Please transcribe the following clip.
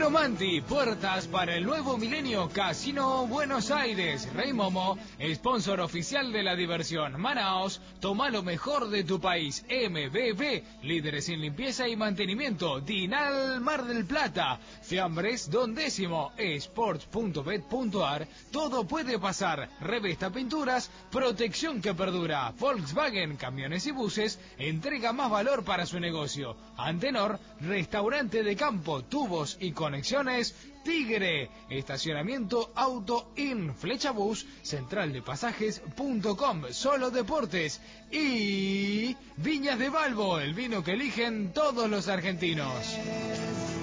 Manti, puertas para el nuevo milenio. Casino Buenos Aires. Rey Momo, sponsor oficial de la diversión. Manaos, toma lo mejor de tu país. MBB, líderes en limpieza y mantenimiento. Dinal Mar del Plata. Fiambres Don Décimo. Sports.bet.ar. Todo puede pasar. Revesta Pinturas, protección que perdura. Volkswagen, camiones y buses, entrega más valor para su negocio. Antenor, restaurante de campo, tubos y conexiones. Tigre, estacionamiento Auto In, Flechabús, centraldepasajes.com, Solo Deportes y Viñas de Balbo, el vino que eligen todos los argentinos.